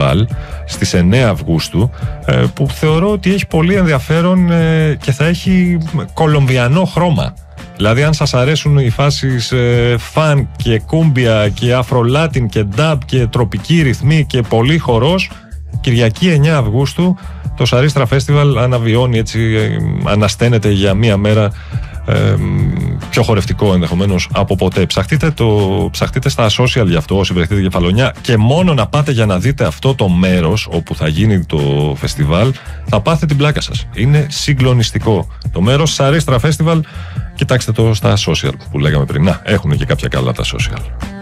φεστιβάλ στις 9 Αυγούστου, που θεωρώ ότι έχει πολύ ενδιαφέρον και θα έχει κολομβιανό χρώμα. Δηλαδή, αν σας αρέσουν οι φάσεις φαν και κούμπια και αφρολάτιν και νταμπ και τροπική ρυθμή και πολύ χορός, Κυριακή 9 Αυγούστου το Σαρίστρα Φέστιβαλ αναβιώνει, έτσι ανασταίνεται για μία μέρα, πιο χορευτικό ενδεχομένως από ποτέ. Ψαχτείτε στα social γι' αυτό όσοι βρεθείτε Κεφαλονιά, και μόνο να πάτε για να δείτε αυτό το μέρος όπου θα γίνει το φεστιβάλ θα πάθετε την πλάκα σας. Είναι συγκλονιστικό το μέρος, Σαρίστρα Φέστιβαλ. Κοιτάξτε το στα social που λέγαμε πριν. Να, έχουν και κάποια καλά τα social.